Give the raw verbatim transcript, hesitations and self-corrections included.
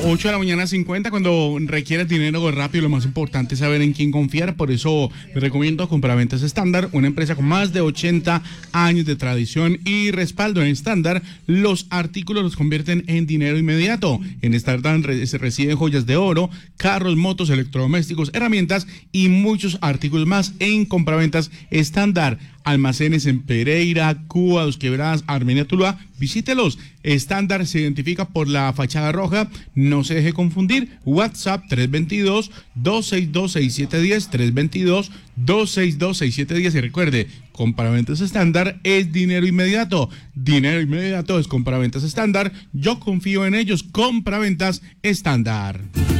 ocho de la mañana cincuenta, cuando requieres dinero rápido, lo más importante es saber en quién confiar. Por eso les recomiendo Compraventas Estándar, una empresa con más de ochenta años de tradición y respaldo. En Estándar, los artículos los convierten en dinero inmediato. En Estándar se reciben joyas de oro, carros, motos, electrodomésticos, herramientas y muchos artículos más en Compraventas Estándar. Almacenes en Pereira, Cuba, Dos Quebradas, Armenia, Tuluá. Visítelos. Estándar se identifica por la fachada roja. No se deje confundir. WhatsApp tres dos dos, dos seis dos, seis siete uno cero, tres dos dos, dos seis dos, seis siete uno cero. Y recuerde, Compraventas Estándar es dinero inmediato. Dinero inmediato es Compraventas Estándar. Yo confío en ellos. Compraventas Estándar.